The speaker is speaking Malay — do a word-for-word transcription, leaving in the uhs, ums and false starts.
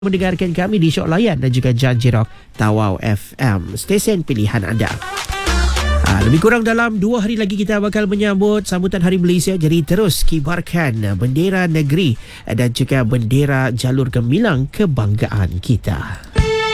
mendengarkan kami di Syok Layan dan juga Janji Rock Tawau F M, stesen pilihan anda. Ha, lebih kurang dalam dua hari lagi kita bakal menyambut sambutan Hari Malaysia. Jadi terus kibarkan bendera negeri dan juga bendera jalur gemilang kebanggaan kita.